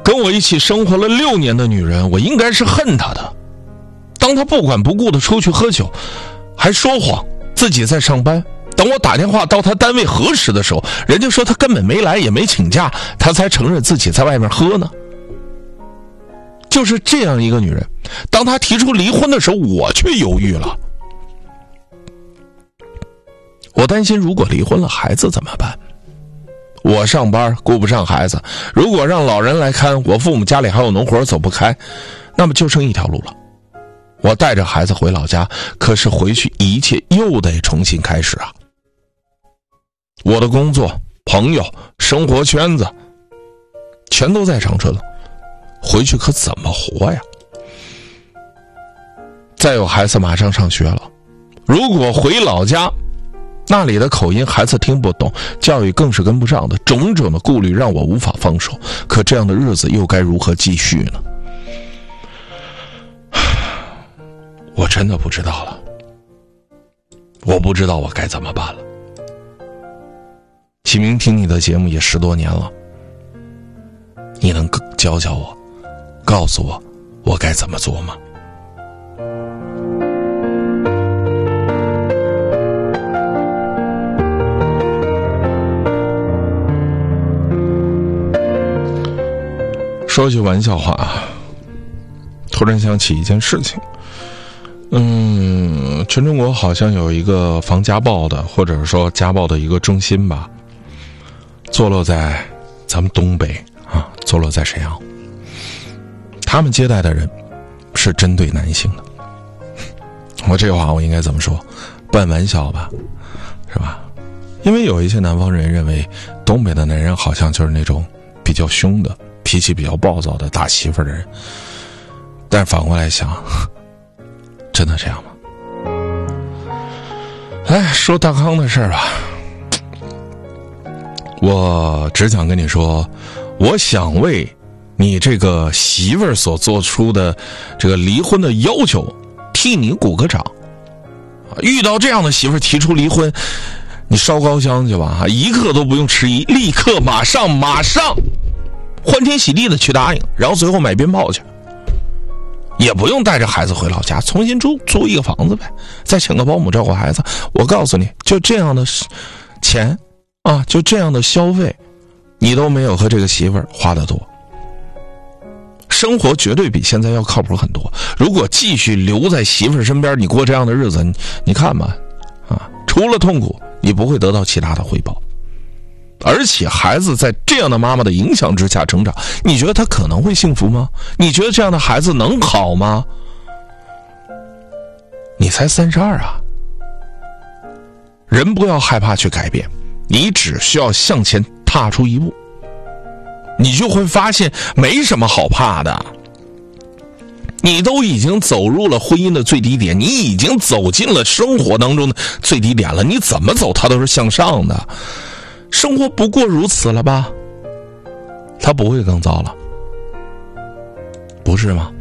跟我一起生活了6年的女人，我应该是恨她的。当她不管不顾的出去喝酒，还说谎自己在上班，等我打电话到她单位核实的时候，人家说她根本没来也没请假，她才承认自己在外面喝呢。就是这样一个女人，当她提出离婚的时候，我却犹豫了。我担心如果离婚了，孩子怎么办？我上班顾不上孩子，如果让老人来看，我父母家里还有农活走不开，那么就剩一条路了。我带着孩子回老家，可是回去一切又得重新开始啊。我的工作、朋友、生活圈子全都在长春了，回去可怎么活呀？再有孩子马上上学了，如果回老家，那里的口音孩子听不懂，教育更是跟不上的，种种的顾虑让我无法放手。可这样的日子又该如何继续呢？我真的不知道了，我不知道我该怎么办了。启明听你的节目也10多年了，你能教教我，告诉我我该怎么做吗？说句玩笑话啊，突然想起一件事情。全中国好像有一个防家暴的，或者说家暴的一个中心吧，坐落在咱们东北啊，坐落在沈阳。他们接待的人是针对男性的。我这话我应该怎么说？半玩笑吧，是吧？因为有一些南方人认为东北的男人好像就是那种比较凶的、脾气比较暴躁的打媳妇的人。但反过来想，真的这样吗？说大康的事儿吧，我只想跟你说，我想为你这个媳妇儿所做出的这个离婚的要求替你鼓个掌。遇到这样的媳妇儿提出离婚，你烧高香去吧，一刻都不用迟疑，立刻马上欢天喜地的去答应，然后最后买鞭炮去，也不用带着孩子回老家，重新租一个房子呗，再请个保姆照顾孩子。我告诉你，就这样的钱啊，就这样的消费，你都没有和这个媳妇儿花得多。生活绝对比现在要靠谱很多。如果继续留在媳妇儿身边，你过这样的日子，你看吧，啊，除了痛苦，你不会得到其他的回报。而且孩子在这样的妈妈的影响之下成长，你觉得他可能会幸福吗？你觉得这样的孩子能好吗？你才32啊！人不要害怕去改变，你只需要向前踏出一步，你就会发现没什么好怕的。你都已经走入了婚姻的最低点，你已经走进了生活当中的最低点了，你怎么走它都是向上的。生活不过如此了吧？它不会更糟了，不是吗？